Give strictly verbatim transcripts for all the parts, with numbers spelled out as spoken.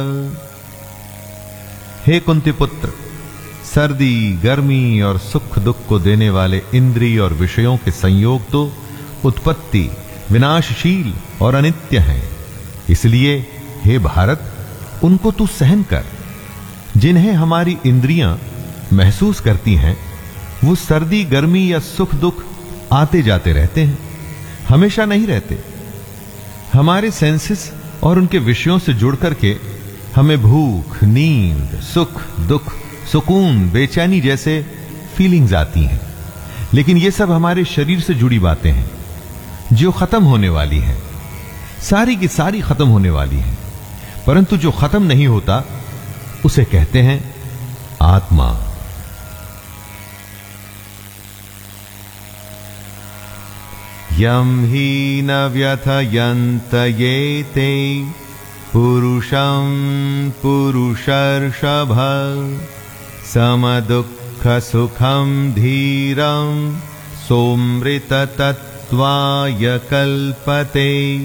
हे कुंती पुत्र, सर्दी, गर्मी और सुख दुख को देने वाले इंद्रिय और विषयों के संयोग तो उत्पत्ति, विनाशशील और अनित्य हैं। इसलिए हे भारत, उनको तू सहन कर। जिन्हें हमारी इंद्रियां महसूस करती हैं, वो सर्दी, गर्मी या सुख दुख आते जाते रहते हैं, हमेशा नहीं रहते। हमारे सेंसेस और उनके विषयों से जुड़ करके हमें भूख, नींद, सुख, दुख, सुकून, बेचैनी जैसे फीलिंग्स आती हैं। लेकिन ये सब हमारे शरीर से जुड़ी बातें हैं जो खत्म होने वाली हैं, सारी की सारी खत्म होने वाली हैं। परंतु जो खत्म नहीं होता उसे कहते हैं आत्मा। यम ही न व्यथयन्त ये ते पुरुषं पुरुषर्षभ सम दुःख सुखम धीरं सोमृत तत्वाय कल्पते।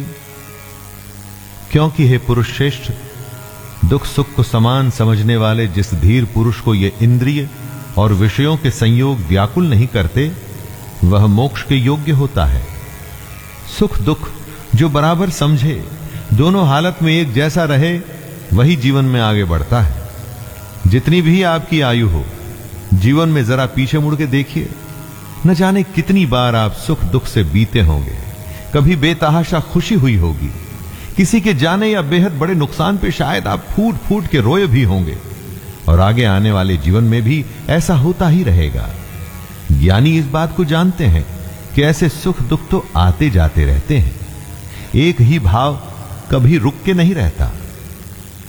क्योंकि हे पुरुष श्रेष्ठ, दुख सुख को समान समझने वाले जिस धीर पुरुष को ये इंद्रिय और विषयों के संयोग व्याकुल नहीं करते, वह मोक्ष के योग्य होता है। सुख दुख जो बराबर समझे, दोनों हालत में एक जैसा रहे, वही जीवन में आगे बढ़ता है। जितनी भी आपकी आयु हो, जीवन में जरा पीछे मुड़ के देखिए, न जाने कितनी बार आप सुख दुख से बीते होंगे। कभी बेतहाशा खुशी हुई होगी, किसी के जाने या बेहद बड़े नुकसान पे शायद आप फूट फूट के रोए भी होंगे, और आगे आने वाले जीवन में भी ऐसा होता ही रहेगा। ज्ञानी इस बात को जानते हैं कि ऐसे सुख दुख तो आते जाते रहते हैं, एक ही भाव कभी रुक के नहीं रहता।